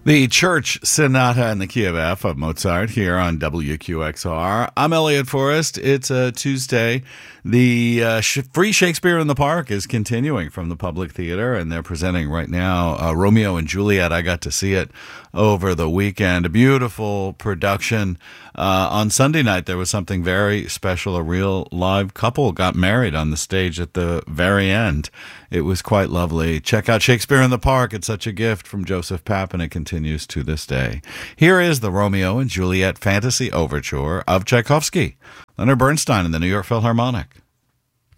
The Church Sonata in the Key of F of Mozart here on WQXR. I'm Elliot Forrest. It's a Tuesday. The Free Shakespeare in the Park is continuing from the Public Theater, and they're presenting right now Romeo and Juliet. I got to see it over the weekend. A beautiful production. On Sunday night, there was something very special. A real live couple got married on the stage at the very end. It was quite lovely. Check out Shakespeare in the Park. It's such a gift from Joseph Papp, and it continues to this day. Here is the Romeo and Juliet Fantasy Overture of Tchaikovsky, Leonard Bernstein and the New York Philharmonic.